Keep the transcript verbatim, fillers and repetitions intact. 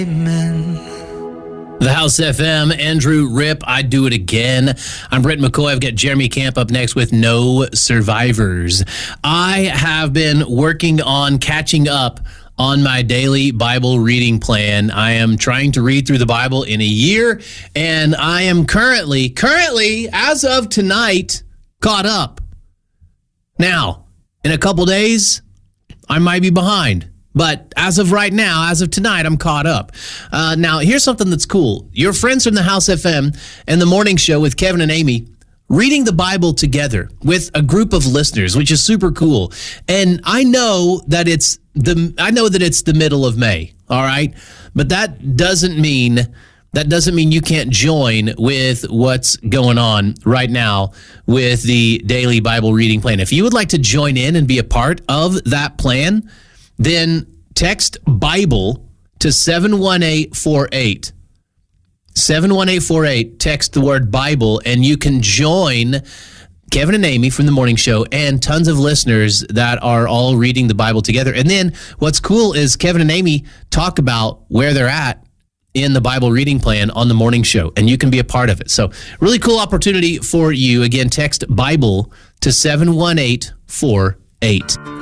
Amen. The House F M, Andrew Rip, I Do It Again. I'm Brett McCoy. I've got Jeremy Camp up next with No Survivors. I have been working on catching up on my daily Bible reading plan. I am trying to read through the Bible in a year, and I am currently, currently, as of tonight, caught up. Now, in a couple days, I might be behind. But as of right now, as of tonight, I'm caught up. Uh, now, here's something that's cool. Your friends from the House F M and the morning show with Kevin and Amy reading the Bible together with a group of listeners, which is super cool. And I know that it's the I know that it's the middle of May, all right? But that doesn't mean that doesn't mean you can't join with what's going on right now with the daily Bible reading plan. If you would like to join in and be a part of that plan, then text Bible to seven one eight four eight. seven one eight four eight, text the word Bible, and you can join Kevin and Amy from the morning show and tons of listeners that are all reading the Bible together. And then what's cool is Kevin and Amy talk about where they're at in the Bible reading plan on the morning show, and you can be a part of it. So really cool opportunity for you. Again, text Bible to seven one eight four eight.